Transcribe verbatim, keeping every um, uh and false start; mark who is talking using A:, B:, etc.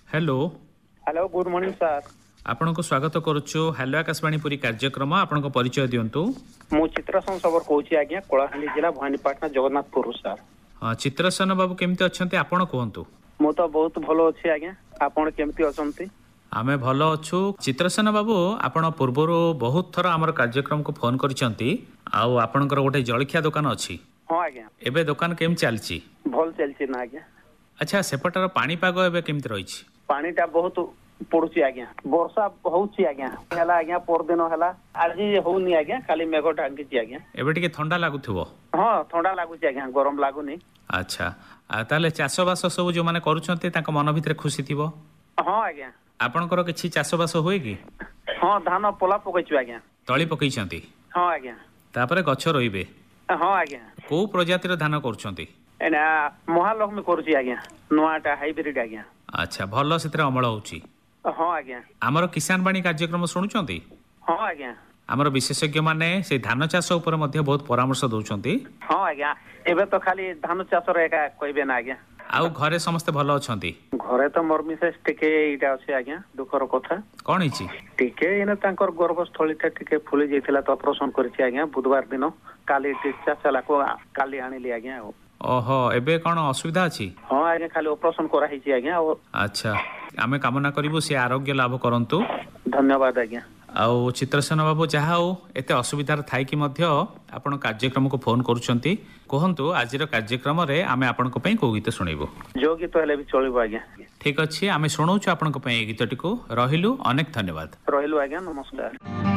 A: Hello
B: hello good morning sir.
A: आपण को स्वागत करुछु हेलो आकाशवाणी पुरी कार्यक्रम। आपण को परिचय दियंतु।
B: मु चित्रसन सबर कहूची आज्ञा कोलाहांडी जिला भवानीपाटना जगन्नाथपुर सर।
A: हां चित्रसन बाबू केमती अछंती आपण कहंतु।
B: मु तो बहुत भलो अछि आज्ञा, आपण केमती अछंती?
A: आमे भलो अछु। चित्रसन बाबू आपण पूर्वरो बहुत थरा हमर कार्यक्रम को फोन करिसंती आउ आपणकर गोटे जळखिया दुकान अछि।
B: हां आज्ञा।
A: एबे दुकान केम चलछि?
B: भल चलछि ना आज्ञा।
A: अच्छा सेपटर पानी पागो एबे केमती रहिछि?
B: पानीटा बहुत पड़ुछि आज्ञा, वर्षा होउछि आज्ञा। हला आज्ञा पर दिन हला आज होउनी आज्ञा, खाली मेघ ढांकिछि आज्ञा।
A: एबे टिके ठंडा लागुथबो?
B: हां ठंडा लागुछि आज्ञा, गरम लागुनी।
A: अच्छा आ ताले चाष बास सब जो माने करूछंती ताका मन भितरे खुशी थिबो?
B: हां आज्ञा।
A: आपणकर किछि चाष बास होय की?
B: हां धान पोला पकैछु आज्ञा।
A: तळी पकैछंती?
B: हां आज्ञा।
A: तापरे गछ रोइबे?
B: हां आज्ञा।
A: को प्रजातिर धान करूछंती?
B: एना महालक्ष्मी करूछि आज्ञा, नोआटा हाइब्रिड आज्ञा।
A: अच्छा भलो सेतरे अमल होउची?
B: हां आज्ञा।
A: हमर किसान बाणी कार्यक्रम सुनुछंती?
B: हां आज्ञा।
A: हमर विशेषज्ञ माने से धान चाष ऊपर मध्ये बहुत परामर्श दउछंती।
B: हां आज्ञा। एबे तो खाली धान चाष रे एका कहबे ना आज्ञा।
A: आउ घरे समस्त भलो अछंती?
B: घरे तो मोर मिसेस टिके इटा अछि आज्ञा, दुखर कथा।
A: कोन हिची?
B: टिके इने तांकर गर्भस्थलीटा टिके फुली जाइथिला तो ऑपरेशन करछि आज्ञा बुधवार दिन। काली टिचा चला को काली आनिली आज्ञा।
A: ओहो एबे कोन असुविधा अछि?
B: हां आज्ञा खाली ऑपरेशन करा हिची आज्ञा।
A: अच्छा आमे कामना करिवु से आरोग्य लाभ करंतु।
B: धन्यवाद आज्ञा।
A: आउ चित्रसेन बाबू जहा हो एते असुविधार थाई कि मध्य आपण कार्यक्रम को फोन करूछंती, कहंतु आजिर कार्यक्रम रे आमे आपण को पई को गीत सुनेबो?
B: जो गीत हेले भी चलिबो आज्ञा।
A: ठीक अछि आमे सुनौछु आपण को पई गीतटी को। रहिलु अनेक धन्यवाद।
B: रहिलु आज्ञा, नमस्कार।